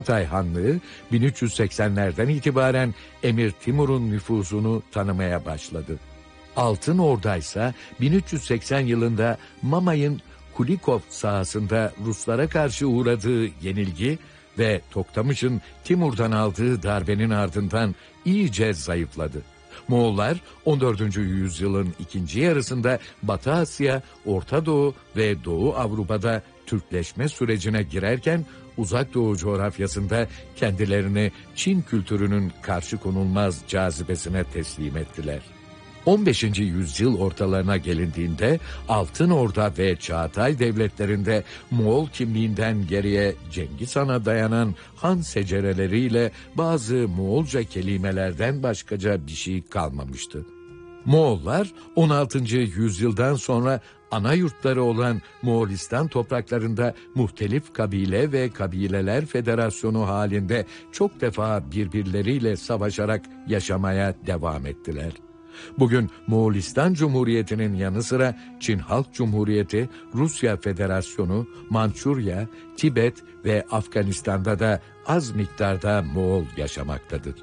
Çağatay Hanlığı 1380'lerden itibaren Emir Timur'un nüfuzunu tanımaya başladı. Altın Orda ise 1380 yılında Mamay'ın Kulikov sahasında Ruslara karşı uğradığı yenilgi ve Toktamış'ın Timur'dan aldığı darbenin ardından iyice zayıfladı. Moğollar 14. yüzyılın ikinci yarısında Batı Asya, Orta Doğu ve Doğu Avrupa'da Türkleşme sürecine girerken Uzak Doğu coğrafyasında kendilerini Çin kültürünün karşı konulmaz cazibesine teslim ettiler. 15. yüzyıl ortalarına gelindiğinde Altın Orda ve Çağatay devletlerinde Moğol kimliğinden geriye Cengiz Han'a dayanan han secereleriyle bazı Moğolca kelimelerden başkaca bir şey kalmamıştı. Moğollar 16. yüzyıldan sonra ana yurtları olan Moğolistan topraklarında muhtelif kabile ve kabileler federasyonu halinde çok defa birbirleriyle savaşarak yaşamaya devam ettiler. Bugün Moğolistan Cumhuriyeti'nin yanı sıra Çin Halk Cumhuriyeti, Rusya Federasyonu, Mançurya, Tibet ve Afganistan'da da az miktarda Moğol yaşamaktadır.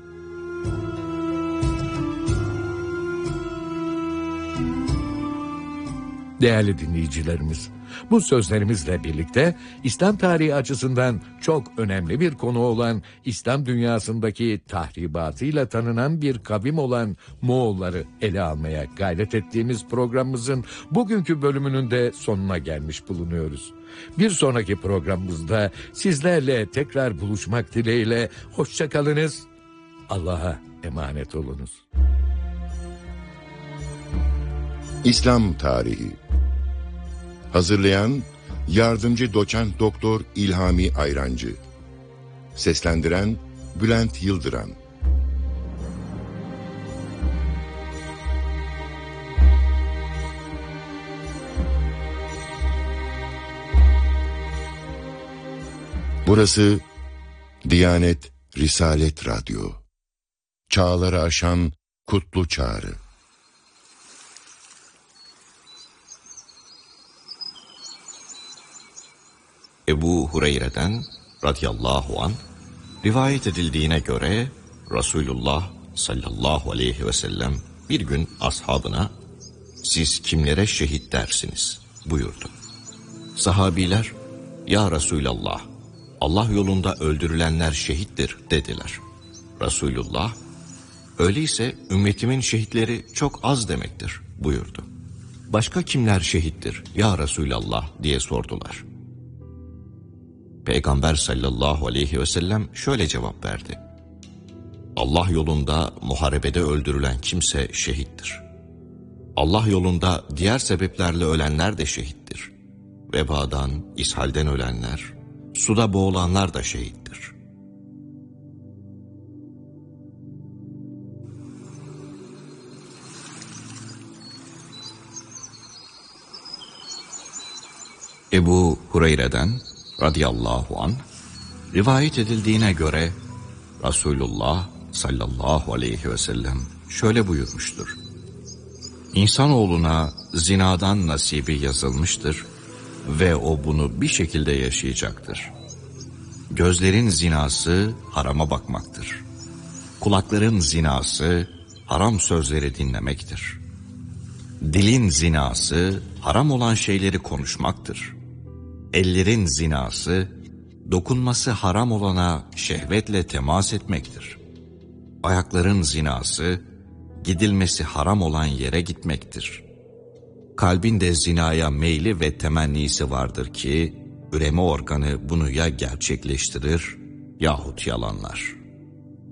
Değerli dinleyicilerimiz, bu sözlerimizle birlikte İslam tarihi açısından çok önemli bir konu olan İslam dünyasındaki tahribatıyla tanınan bir kavim olan Moğolları ele almaya gayret ettiğimiz programımızın bugünkü bölümünün de sonuna gelmiş bulunuyoruz. Bir sonraki programımızda sizlerle tekrar buluşmak dileğiyle hoşça kalınız, Allah'a emanet olunuz. İslam tarihi. Hazırlayan yardımcı doçent doktor İlhami Ayrancı. Seslendiren Bülent Yıldıran. Burası Diyanet Risalet Radyo. Çağları aşan kutlu çağrı. Ebu Hureyre'den radıyallahu anh rivayet edildiğine göre Resulullah sallallahu aleyhi ve sellem bir gün ashabına "Siz kimlere şehit dersiniz?" buyurdu. Sahabiler "Ya Resulallah, Allah yolunda öldürülenler şehittir" dediler. Resulullah "Öyleyse ümmetimin şehitleri çok az demektir" buyurdu. "Başka kimler şehittir ya Resulallah?" diye sordular. Peygamber sallallahu aleyhi ve sellem şöyle cevap verdi: Allah yolunda muharebede öldürülen kimse şehittir. Allah yolunda diğer sebeplerle ölenler de şehittir. Vebadan, ishalden ölenler, suda boğulanlar da şehittir. Ebu Hureyre'den radıyallahu anh rivayet edildiğine göre Resulullah sallallahu aleyhi ve sellem şöyle buyurmuştur: İnsanoğluna zinadan nasibi yazılmıştır ve o bunu bir şekilde yaşayacaktır. Gözlerin zinası harama bakmaktır. Kulakların zinası haram sözleri dinlemektir. Dilin zinası haram olan şeyleri konuşmaktır. Ellerin zinası dokunması haram olana şehvetle temas etmektir. Ayakların zinası gidilmesi haram olan yere gitmektir. Kalbin de zinaya meyli ve temennisi vardır ki üreme organı bunu ya gerçekleştirir yahut yalanlar.